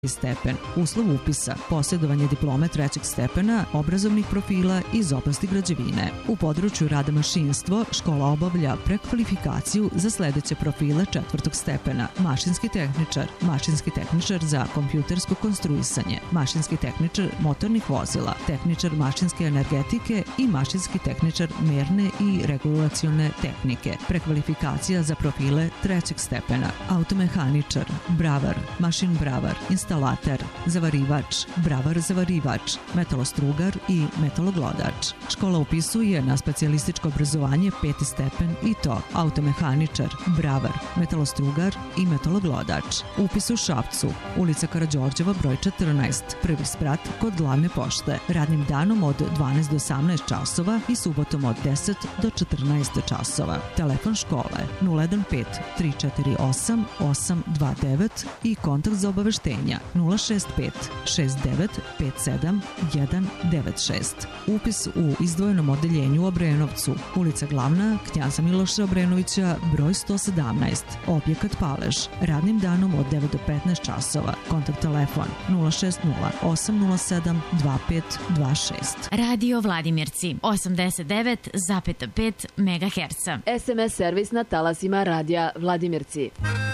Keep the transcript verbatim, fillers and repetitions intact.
stepen. Uslov upisa: posjedovanje diplome trećeg stepena obrazovnih profila iz oblasti građevine. U području rada mašinstvo škola obavlja prekvalifikaciju za sledeće profile četvrtog stepena: mašinski tehničar, mašinski tehničar za kompjutersko konstruisanje, mašinski tehničar motornih vozila, tehničar mašinske energetike i mašinski tehničar merne i regulacione tehnike. Prekvalifikacija za profile trećeg stepena: automehaničar, bravar, mašin bravar, instalater, zavarivač, bravar zavarivač, metalostrugar i metaloglodač. Škola upisuje na specijalističko obrazovanje peti stepen i to: automehaničar, bravar, metalostrugar i metaloglodač. Upis u Šapcu, ulica Karađorđeva broj četrnaest, prvi sprat kod glavne pošte. Radnim danom od dvanaest do osamnaest časova i subotom od deset do četrnaest časova. Telefon škole nula jedan pet tri četiri osam osam dva devet i kontakt za obaveštenja nula šest pet šest devet pet sedam jedan devet šest. Upis u izdvojenom odeljenju u Obrenovcu, ulica Glavna, Knjaza Miloša Obrenovića, broj sto sedamnaest, objekat Palež. Radnim danom od devet do petnaest časova. Kontakt telefon nula šest nula osam nula sedam dva pet dva šest. Radio Vladimirci osamdeset devet zarez pet megaherca. es em es servis na talasima radija Vladimirci.